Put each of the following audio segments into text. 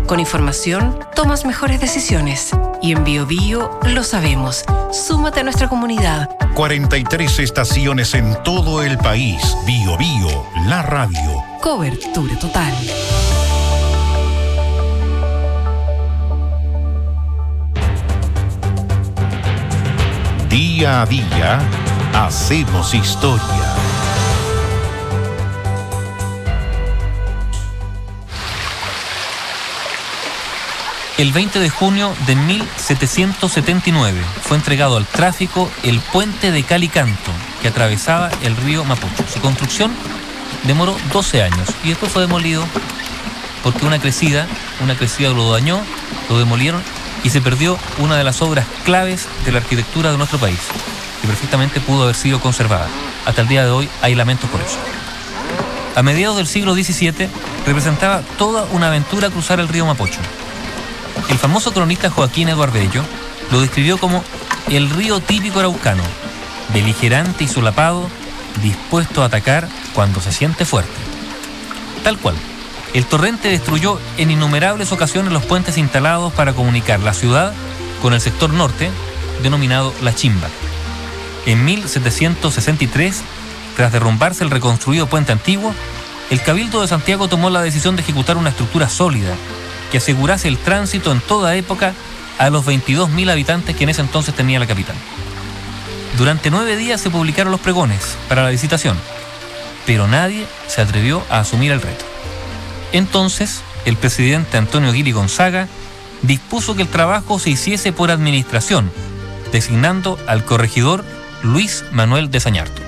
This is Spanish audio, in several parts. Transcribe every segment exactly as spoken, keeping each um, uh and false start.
Con información, tomas mejores decisiones. Y en Bio Bio lo sabemos. Súmate a nuestra comunidad. cuarenta y tres estaciones en todo el país. Bio Bio, la radio. Cobertura total. Día a día, hacemos historia. El veinte de junio de mil setecientos setenta y nueve fue entregado al tráfico el puente de Calicanto, que atravesaba el río Mapocho. Su construcción demoró doce años y después fue demolido porque una crecida, una crecida lo dañó, lo demolieron y se perdió una de las obras claves de la arquitectura de nuestro país, que perfectamente pudo haber sido conservada. Hasta el día de hoy hay lamentos por eso. A mediados del siglo diecisiete representaba toda una aventura cruzar el río Mapocho. El famoso cronista Joaquín Eduardo Bello lo describió como el río típico araucano, beligerante y solapado, dispuesto a atacar cuando se siente fuerte. Tal cual, el torrente destruyó en innumerables ocasiones los puentes instalados para comunicar la ciudad con el sector norte, denominado La Chimba. En mil setecientos sesenta y tres, tras derrumbarse el reconstruido puente antiguo, el Cabildo de Santiago tomó la decisión de ejecutar una estructura sólida que asegurase el tránsito en toda época a los veintidós mil habitantes que en ese entonces tenía la capital. Durante nueve días se publicaron los pregones para la licitación, pero nadie se atrevió a asumir el reto. Entonces, el presidente Antonio Guiri Gonzaga dispuso que el trabajo se hiciese por administración, designando al corregidor Luis Manuel de Sañartu.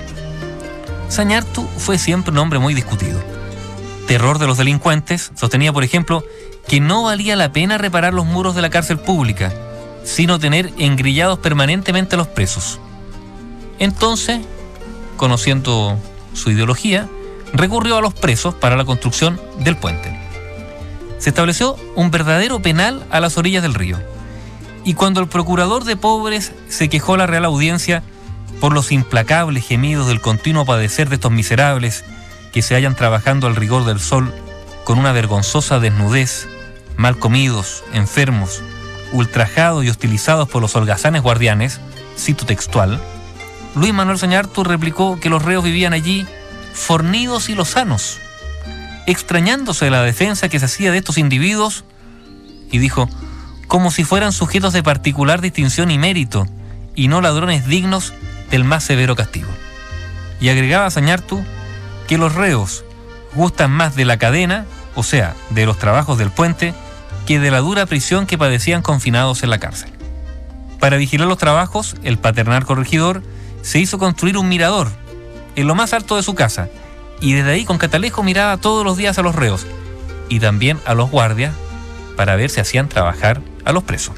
Sañartu fue siempre un hombre muy discutido. Terror de los delincuentes, sostenía, por ejemplo, que no valía la pena reparar los muros de la cárcel pública, sino tener engrillados permanentemente a los presos. Entonces, conociendo su ideología, recurrió a los presos para la construcción del puente. Se estableció un verdadero penal a las orillas del río. Y cuando el procurador de pobres se quejó a la Real Audiencia por los implacables gemidos del continuo padecer de estos miserables que se hallan trabajando al rigor del sol con una vergonzosa desnudez, mal comidos, enfermos, ultrajados y hostilizados por los holgazanes guardianes, cito textual, Luis Manuel Sañartu replicó que los reos vivían allí fornidos y lozanos, extrañándose de la defensa que se hacía de estos individuos, y dijo, como si fueran sujetos de particular distinción y mérito, y no ladrones dignos del más severo castigo. Y agregaba Sañartu que los reos gustan más de la cadena, o sea, de los trabajos del puente, que de la dura prisión que padecían confinados en la cárcel. Para vigilar los trabajos, el paternal corregidor se hizo construir un mirador en lo más alto de su casa, y desde ahí con catalejo miraba todos los días a los reos y también a los guardias para ver si hacían trabajar a los presos.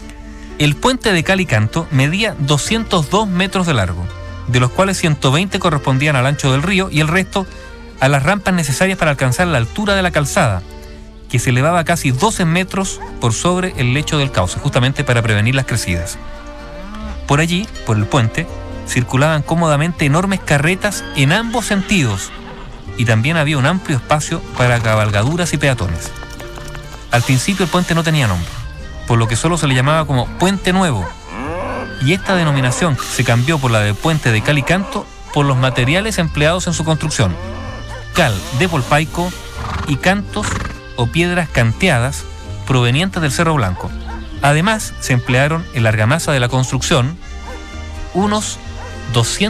El puente de Calicanto medía doscientos dos metros de largo, de los cuales ciento veinte correspondían al ancho del río y el resto a las rampas necesarias para alcanzar la altura de la calzada, que se elevaba casi doce metros por sobre el lecho del cauce, justamente para prevenir las crecidas. Por allí, por el puente, circulaban cómodamente enormes carretas en ambos sentidos, y también había un amplio espacio para cabalgaduras y peatones. Al principio el puente no tenía nombre, por lo que solo se le llamaba como Puente Nuevo, y esta denominación se cambió por la de Puente de Calicanto por los materiales empleados en su construcción: cal de Polpaico y cantos o piedras canteadas provenientes del Cerro Blanco. Además, se emplearon en la argamasa de la construcción unos doscientos